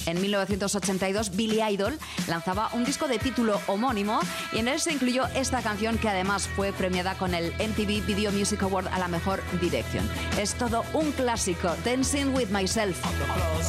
En 1982, Billy Idol lanzaba un disco de título homónimo y en él se incluyó esta canción que además fue premiada con el MTV Video Music Award a la mejor dirección. Es todo un clásico, Dancing with Myself.